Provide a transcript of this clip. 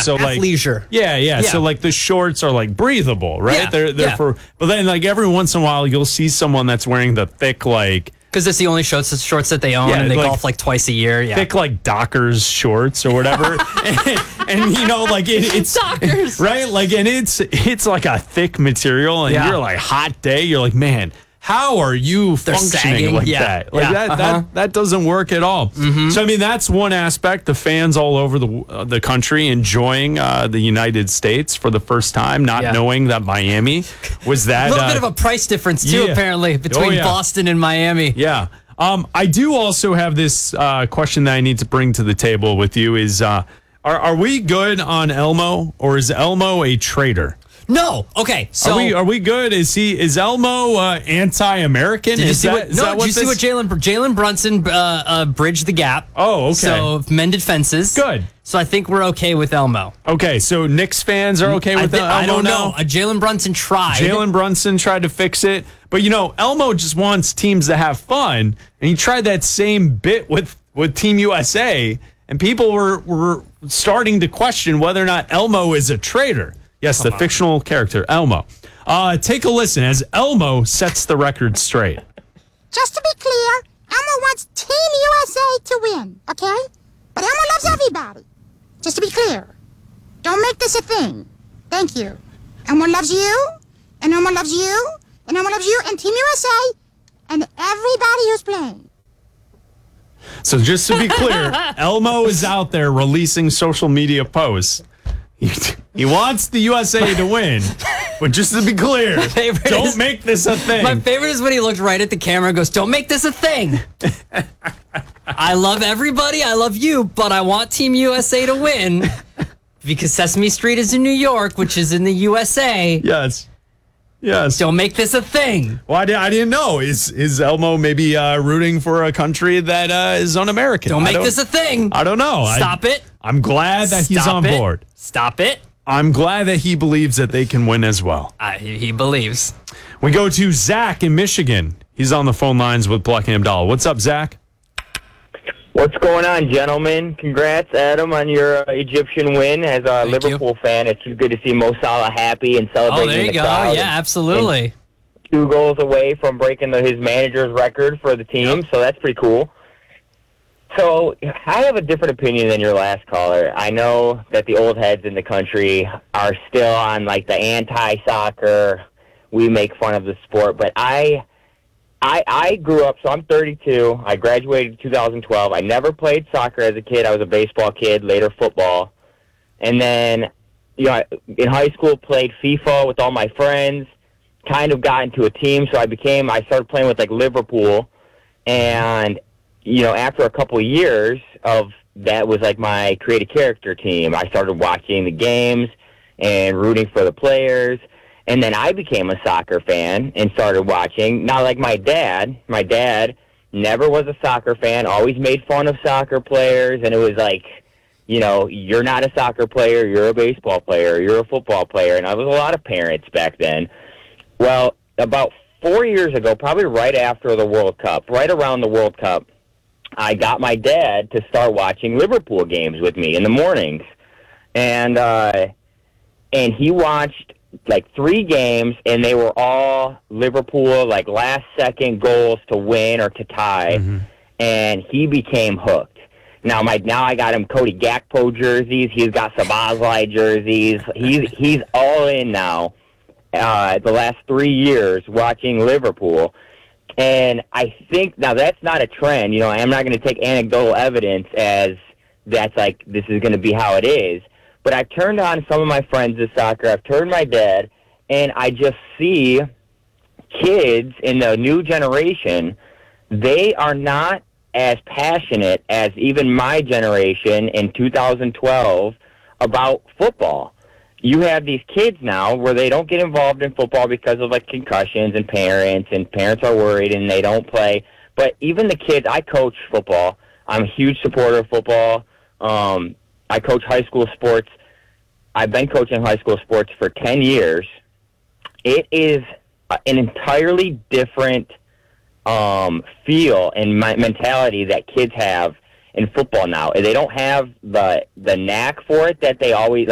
So like athleisure. Yeah. So like the shorts are like breathable, right? Yeah, They're for. But then like every once in a while you'll see someone that's wearing the thick like. Because it's the only shorts that they own, and they golf like twice a year. Yeah. Thick like Dockers shorts or whatever, and you know like it's Dockers, right? Like and it's like a thick material, and you're like hot day. You're like, man, how are you functioning sagging. like that? Like that doesn't work at all. So I mean that's one aspect. The fans all over the country enjoying the United States for the first time, not knowing that Miami was that a little bit of a price difference too, apparently, between Boston and Miami. Yeah. I do also have this question that I need to bring to the table with you is are we good on Elmo, or is Elmo a traitor? No. Okay. So are we good? Is Elmo anti-American? Did you see what Jalen Brunson bridged the gap? Oh, okay. So mended fences. Good. So I think we're okay with Elmo. Okay, so Knicks fans are okay with Elmo. I don't know. Jalen Brunson tried. Jalen Brunson tried to fix it, but you know Elmo just wants teams to have fun, and he tried that same bit with Team USA, and people were starting to question whether or not Elmo is a traitor. Yes, the fictional character, Elmo. Take a listen as Elmo sets the record straight. Just to be clear, Elmo wants Team USA to win, okay? But Elmo loves everybody. Just to be clear. Don't make this a thing. Thank you. Elmo loves you, and Elmo loves you, and Elmo loves you, and Team USA, and everybody who's playing. So just to be clear, Elmo is out there releasing social media posts. He wants the USA to win, but just to be clear, don't make this a thing. My favorite is when he looked right at the camera and goes, "Don't make this a thing." I love everybody. I love you, but I want Team USA to win because Sesame Street is in New York, which is in the USA. Yes. Don't make this a thing. Well, I didn't know. Is Elmo maybe rooting for a country that is un-American? Don't make this a thing. I don't know. Stop it. I'm glad that he's on board. Stop it. I'm glad that he believes that they can win as well. He believes. We go to Zach in Michigan. He's on the phone lines with Plucking Abdallah. What's up, Zach? What's going on, gentlemen? Congrats, Adam, on your Egyptian win. As a Liverpool fan, it's good to see Mo Salah happy and celebrating. Oh, there you go. Yeah, absolutely. 2 goals away from breaking his manager's record for the team, so that's pretty cool. So I have a different opinion than your last caller. I know that the old heads in the country are still on like the anti-soccer, we make fun of the sport, but I grew up, so I'm 32. I graduated in 2012. I never played soccer as a kid. I was a baseball kid, later football. And then, in high school, played FIFA with all my friends, kind of got into a team, so I started playing with, Liverpool. And, after a couple of years of that was, my creative character team. I started watching the games and rooting for the players. And then I became a soccer fan and started watching. Not like my dad. My dad never was a soccer fan, always made fun of soccer players. And it was like, you're not a soccer player, you're a baseball player, you're a football player. And I was a lot of parents back then. Well, about 4 years ago, probably right after the World Cup, right around the World Cup, I got my dad to start watching Liverpool games with me in the mornings. And he watched 3 games, and they were all Liverpool, last-second goals to win or to tie, and he became hooked. Now I got him Cody Gakpo jerseys. He's got Szoboszlai jerseys. He's all in now. The last 3 years watching Liverpool, and I think now that's not a trend. I'm not going to take anecdotal evidence as that's this is going to be how it is. But I've turned on some of my friends to soccer. I've turned my dad, and I just see kids in the new generation, they are not as passionate as even my generation in 2012 about football. You have these kids now where they don't get involved in football because of concussions and parents are worried and they don't play. But even the kids, I coach football. I'm a huge supporter of football. I coach high school sports. I've been coaching high school sports for 10 years. It is an entirely different feel and mentality that kids have in football now. They don't have the knack for it that they always